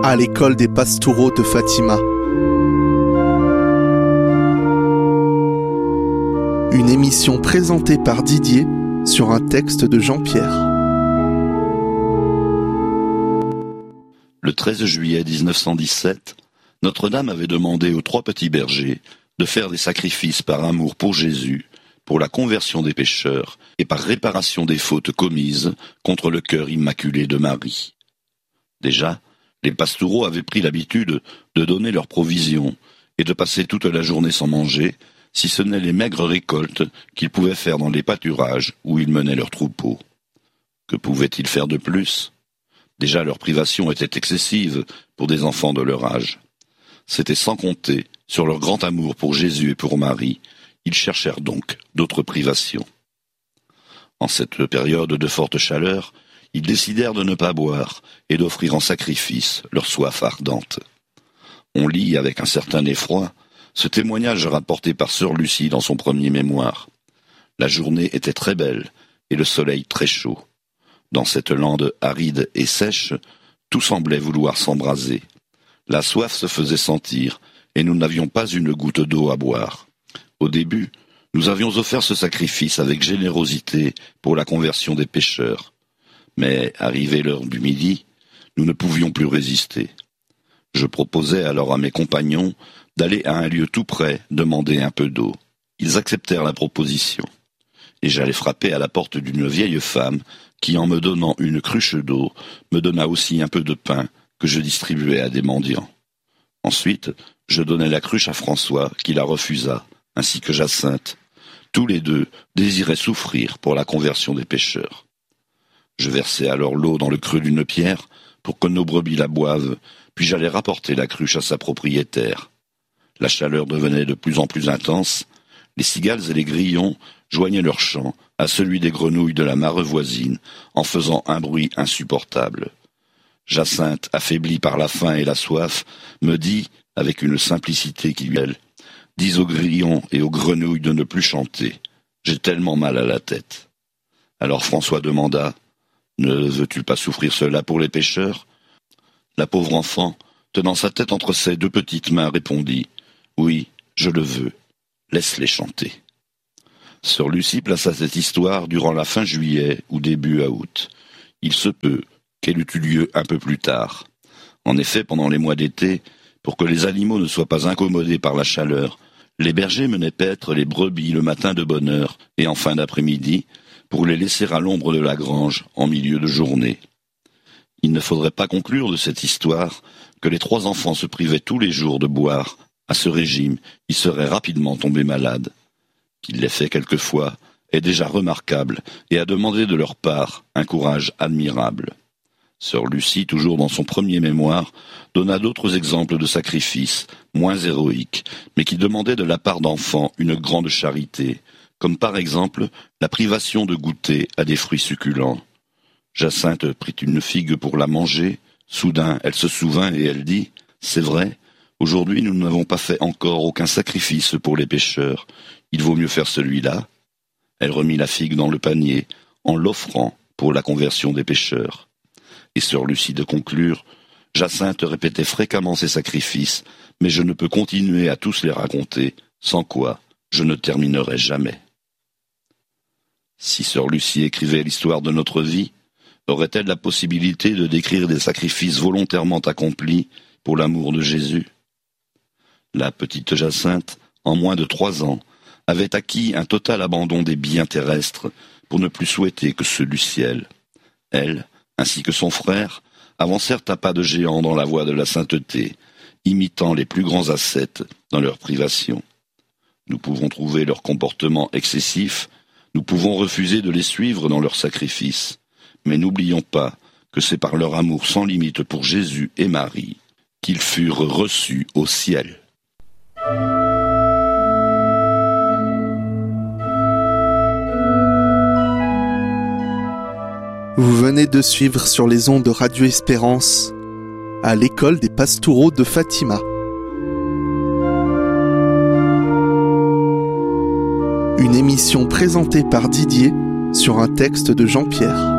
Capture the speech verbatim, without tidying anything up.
à l'école des Pastoureaux de Fatima. Une émission présentée par Didier sur un texte de Jean-Pierre. Le treize juillet dix-neuf cent dix-sept, Notre-Dame avait demandé aux trois petits bergers de faire des sacrifices par amour pour Jésus, pour la conversion des pécheurs et par réparation des fautes commises contre le cœur immaculé de Marie. Déjà, les pastoureaux avaient pris l'habitude de donner leurs provisions et de passer toute la journée sans manger, si ce n'est les maigres récoltes qu'ils pouvaient faire dans les pâturages où ils menaient leurs troupeaux. Que pouvaient-ils faire de plus ? Déjà leur privation était excessive pour des enfants de leur âge. C'était sans compter sur leur grand amour pour Jésus et pour Marie. Ils cherchèrent donc d'autres privations. En cette période de forte chaleur, ils décidèrent de ne pas boire et d'offrir en sacrifice leur soif ardente. On lit avec un certain effroi ce témoignage rapporté par sœur Lucie dans son premier mémoire. La journée était très belle et le soleil très chaud. Dans cette lande aride et sèche, tout semblait vouloir s'embraser. La soif se faisait sentir et nous n'avions pas une goutte d'eau à boire. Au début, nous avions offert ce sacrifice avec générosité pour la conversion des pécheurs. Mais, arrivée l'heure du midi, nous ne pouvions plus résister. Je proposai alors à mes compagnons d'aller à un lieu tout près demander un peu d'eau. Ils acceptèrent la proposition. Et j'allai frapper à la porte d'une vieille femme qui, en me donnant une cruche d'eau, me donna aussi un peu de pain que je distribuai à des mendiants. Ensuite, je donnai la cruche à François, qui la refusa, ainsi que Jacinthe. Tous les deux désiraient souffrir pour la conversion des pécheurs. Je versai alors l'eau dans le creux d'une pierre pour que nos brebis la boivent, puis j'allai rapporter la cruche à sa propriétaire. La chaleur devenait de plus en plus intense. Les cigales et les grillons joignaient leur chant à celui des grenouilles de la mare voisine en faisant un bruit insupportable. Jacinthe, affaiblie par la faim et la soif, me dit, avec une simplicité qui lui allait, « Dis aux grillons et aux grenouilles de ne plus chanter. J'ai tellement mal à la tête. » Alors François demanda, « Ne veux-tu pas souffrir cela pour les pécheurs ?» La pauvre enfant, tenant sa tête entre ses deux petites mains, répondit, « Oui, je le veux. Laisse-les chanter. » Sœur Lucie plaça cette histoire durant la fin juillet ou début août. Il se peut qu'elle eût eu lieu un peu plus tard. En effet, pendant les mois d'été, pour que les animaux ne soient pas incommodés par la chaleur, les bergers menaient paître les brebis le matin de bonne heure et en fin d'après-midi pour les laisser à l'ombre de la grange en milieu de journée. Il ne faudrait pas conclure de cette histoire que les trois enfants se privaient tous les jours de boire. À ce régime, ils seraient rapidement tombés malades. Qu'il l'ait fait quelquefois est déjà remarquable et a demandé de leur part un courage admirable. Sœur Lucie, toujours dans son premier mémoire, donna d'autres exemples de sacrifices, moins héroïques, mais qui demandaient de la part d'enfants une grande charité, comme par exemple la privation de goûter à des fruits succulents. Jacinthe prit une figue pour la manger. Soudain, elle se souvint et elle dit « C'est vrai, aujourd'hui nous n'avons pas fait encore aucun sacrifice pour les pécheurs. Il vaut mieux faire celui-là. » Elle remit la figue dans le panier, en l'offrant pour la conversion des pécheurs. Et sœur Lucie de conclure, « Jacinthe répétait fréquemment ces sacrifices, mais je ne peux continuer à tous les raconter, sans quoi je ne terminerai jamais. » Si sœur Lucie écrivait l'histoire de notre vie, aurait-elle la possibilité de décrire des sacrifices volontairement accomplis pour l'amour de Jésus ? La petite Jacinthe, en moins de trois ans, avait acquis un total abandon des biens terrestres pour ne plus souhaiter que ceux du ciel. Elle, ainsi que son frère, avancèrent à pas de géant dans la voie de la sainteté, imitant les plus grands ascètes dans leurs privations. Nous pouvons trouver leur comportement excessif, nous pouvons refuser de les suivre dans leurs sacrifices, mais n'oublions pas que c'est par leur amour sans limite pour Jésus et Marie qu'ils furent reçus au ciel. Vous venez de suivre sur les ondes de Radio Espérance à l'école des Pastoureaux de Fatima. Une émission présentée par Didier sur un texte de Jean-Pierre.